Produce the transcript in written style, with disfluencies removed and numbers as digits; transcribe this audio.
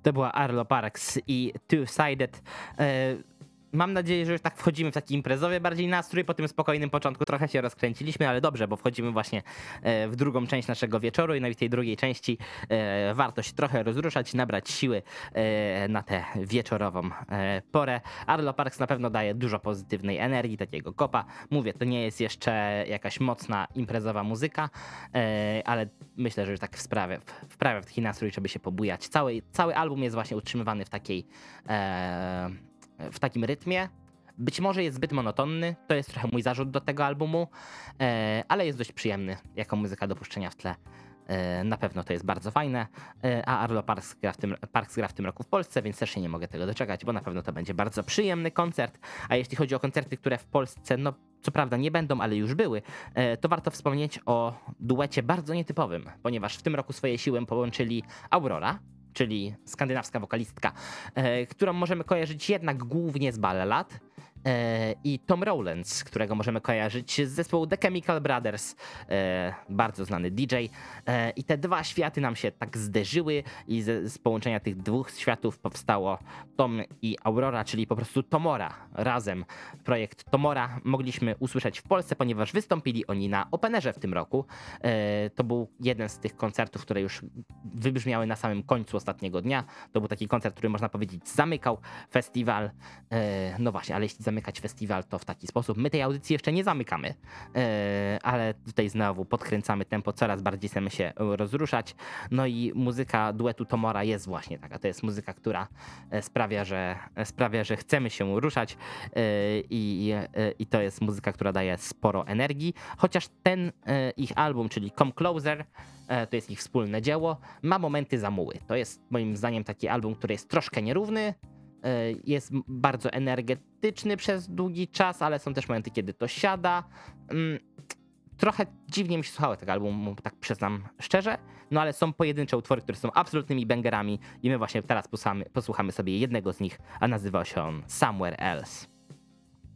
To była Arlo Parks i Two-Sided. Mam nadzieję, że już tak wchodzimy w taki imprezowy bardziej nastrój. Po tym spokojnym początku trochę się rozkręciliśmy, ale dobrze, bo wchodzimy właśnie w drugą część naszego wieczoru i na tej drugiej części warto się trochę rozruszać, nabrać siły na tę wieczorową porę. Arlo Parks na pewno daje dużo pozytywnej energii, takiego kopa. Mówię, to nie jest jeszcze jakaś mocna imprezowa muzyka, ale myślę, że już tak wprawia w taki nastrój, żeby się pobujać. Cały album jest właśnie utrzymywany w takim rytmie. Być może jest zbyt monotonny, to jest trochę mój zarzut do tego albumu, ale jest dość przyjemny jako muzyka do puszczenia w tle. Na pewno to jest bardzo fajne, a Arlo Parks gra w tym roku w Polsce, więc też się nie mogę tego doczekać, bo na pewno to będzie bardzo przyjemny koncert. A jeśli chodzi o koncerty, które w Polsce, no co prawda nie będą, ale już były, to warto wspomnieć o duecie bardzo nietypowym, ponieważ w tym roku swoje siły połączyli Aurora, czyli skandynawska wokalistka, którą możemy kojarzyć jednak głównie z ballad, i Tom Rowlands, którego możemy kojarzyć z zespołu The Chemical Brothers, bardzo znany DJ. I te dwa światy nam się tak zderzyły i z połączenia tych dwóch światów powstało Tom i Aurora, czyli po prostu Tomora. Razem projekt Tomora mogliśmy usłyszeć w Polsce, ponieważ wystąpili oni na Openerze w tym roku. To był jeden z tych koncertów, które już wybrzmiały na samym końcu ostatniego dnia. To był taki koncert, który można powiedzieć zamykał festiwal. No właśnie, ale jeśli zamykać festiwal, to w taki sposób. My tej audycji jeszcze nie zamykamy, ale tutaj znowu podkręcamy tempo, coraz bardziej chcemy się rozruszać. No i muzyka duetu Tomora jest właśnie taka. To jest muzyka, która sprawia, że chcemy się ruszać i to jest muzyka, która daje sporo energii. Chociaż ten ich album, czyli Come Closer, to jest ich wspólne dzieło, ma momenty zamuły. To jest moim zdaniem taki album, który jest troszkę nierówny, jest bardzo energetyczny przez długi czas, ale są też momenty, kiedy to siada. Trochę dziwnie mi się słuchało tego albumu, tak przyznam szczerze, no ale są pojedyncze utwory, które są absolutnymi bangerami i my właśnie teraz posłuchamy sobie jednego z nich, a nazywa się on Somewhere Else.